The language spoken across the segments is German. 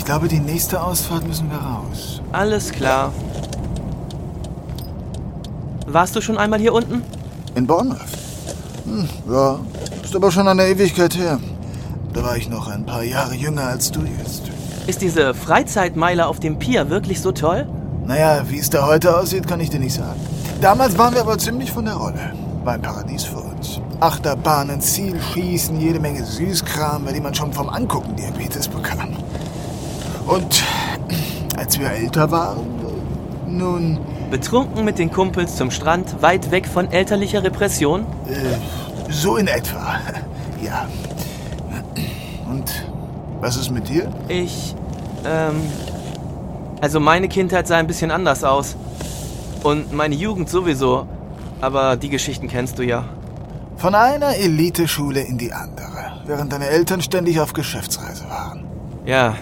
Ich glaube, die nächste Ausfahrt müssen wir raus. Alles klar. Warst du schon einmal hier unten? In Bournemouth? Ja, ist aber schon eine Ewigkeit her. Da war ich noch ein paar Jahre jünger als du jetzt. Ist diese Freizeitmeile auf dem Pier wirklich so toll? Naja, wie es da heute aussieht, kann ich dir nicht sagen. Damals waren wir aber ziemlich von der Rolle. War ein Paradies für uns. Achterbahnen, Zielschießen, jede Menge Süßkram, bei dem man schon vom Angucken Diabetes bekam. Und als wir älter waren, nun... Betrunken mit den Kumpels zum Strand, weit weg von elterlicher Repression? So in etwa, ja. Und was ist mit dir? Also meine Kindheit sah ein bisschen anders aus. Und meine Jugend sowieso. Aber die Geschichten kennst du ja. Von einer Eliteschule in die andere, während deine Eltern ständig auf Geschäftsreise waren. Ja.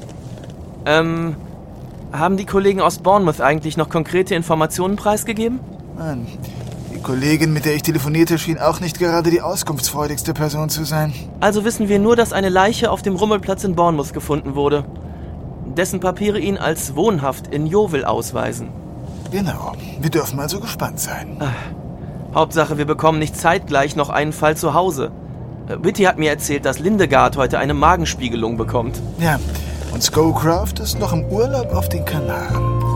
Haben die Kollegen aus Bournemouth eigentlich noch konkrete Informationen preisgegeben? Nein, die Kollegin, mit der ich telefonierte, schien auch nicht gerade die auskunftsfreudigste Person zu sein. Also wissen wir nur, dass eine Leiche auf dem Rummelplatz in Bournemouth gefunden wurde. Dessen Papiere ihn als wohnhaft in Yeovil ausweisen. Genau, wir dürfen also gespannt sein. Hauptsache, wir bekommen nicht zeitgleich noch einen Fall zu Hause. Whitty hat mir erzählt, dass Lindegard heute eine Magenspiegelung bekommt. Ja, und Scowcroft ist noch im Urlaub auf den Kanaren.